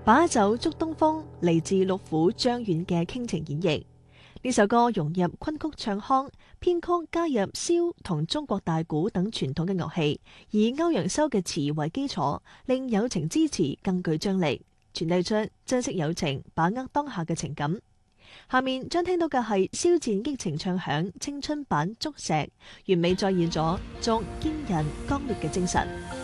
把酒祝東風嚟自六府張遠嘅傾情演繹。呢首歌融入昆曲唱腔，編曲加入簫同中國大鼓等傳統嘅樂器，以歐陽修嘅詞為基礎，令友情之詞更具張力，傳遞出珍惜友情、把握當下嘅情感。下面將聽到嘅係肖戰激情唱響青春版《竹石》，完美再現咗作堅韌剛烈嘅精神。